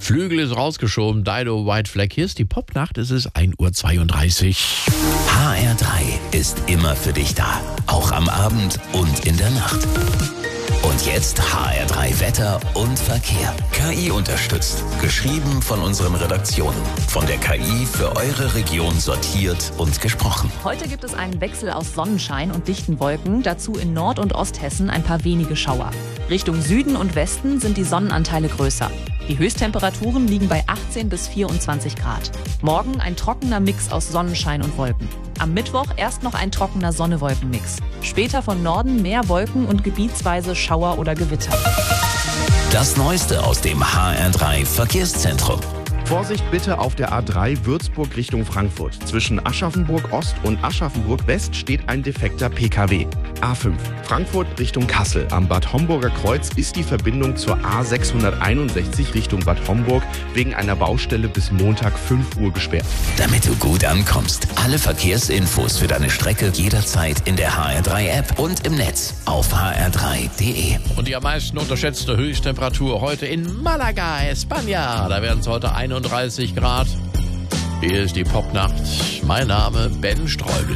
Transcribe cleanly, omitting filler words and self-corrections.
Flügel ist rausgeschoben, Dido, White Flag. Hier ist die Popnacht, es ist 1:32 Uhr. HR3 ist immer für dich da, auch am Abend und in der Nacht. Und jetzt HR3 Wetter und Verkehr. KI unterstützt. Geschrieben von unseren Redaktionen. Von der KI für eure Region sortiert und gesprochen. Heute gibt es einen Wechsel aus Sonnenschein und dichten Wolken. Dazu in Nord- und Osthessen ein paar wenige Schauer. Richtung Süden und Westen sind die Sonnenanteile größer. Die Höchsttemperaturen liegen bei 18 bis 24 Grad. Morgen ein trockener Mix aus Sonnenschein und Wolken. Am Mittwoch erst noch ein trockener Sonne-Wolken-Mix. Später von Norden mehr Wolken und gebietsweise Schauer oder Gewitter. Das Neueste aus dem HR3 Verkehrszentrum. Vorsicht bitte auf der A3 Würzburg Richtung Frankfurt. Zwischen Aschaffenburg Ost und Aschaffenburg West steht ein defekter PKW. A5 Frankfurt Richtung Kassel. Am Bad Homburger Kreuz ist die Verbindung zur A661 Richtung Bad Homburg wegen einer Baustelle bis Montag 5 Uhr gesperrt. Damit du gut ankommst. Alle Verkehrsinfos für deine Strecke jederzeit in der HR3-App und im Netz auf hr3.de. Und die am meisten unterschätzte Höchsttemperatur heute in Malaga, España. Da werden es heute 31 Grad. Hier ist die Popnacht. Mein Name Ben Streubel.